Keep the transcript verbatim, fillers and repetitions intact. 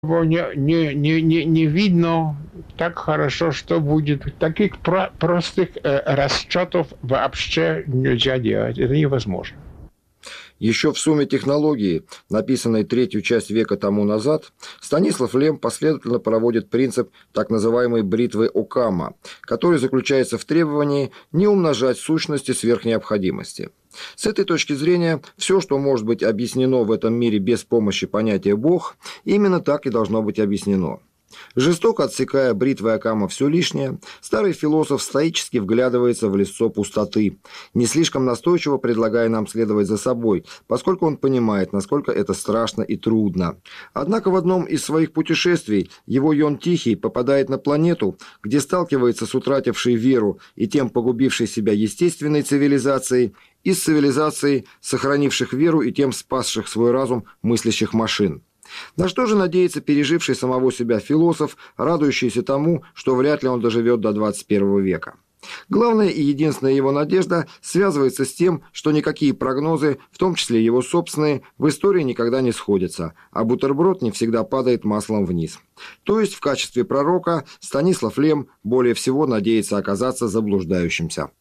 Его не, не, не, не, не видно так хорошо, что будет. Таких про- простых э, расчетов вообще нельзя делать. Это невозможно. Еще в «Сумме технологии», написанной третью часть века тому назад, Станислав Лем последовательно проводит принцип так называемой бритвы Оккама, который заключается в требовании не умножать сущности сверх необходимости. С этой точки зрения, все, что может быть объяснено в этом мире без помощи понятия «Бог», именно так и должно быть объяснено. Жестоко отсекая бритвой Оккама все лишнее, старый философ стоически вглядывается в лицо пустоты, не слишком настойчиво предлагая нам следовать за собой, поскольку он понимает, насколько это страшно и трудно. Однако в одном из своих путешествий его Йон Тихий попадает на планету, где сталкивается с утратившей веру и тем погубившей себя естественной цивилизацией, и с цивилизацией, сохранивших веру и тем спасших свой разум мыслящих машин. На что же надеется переживший самого себя философ, радующийся тому, что вряд ли он доживет до двадцать первого века? Главная и единственная его надежда связывается с тем, что никакие прогнозы, в том числе его собственные, в истории никогда не сходятся, а бутерброд не всегда падает маслом вниз. То есть в качестве пророка Станислав Лем более всего надеется оказаться заблуждающимся.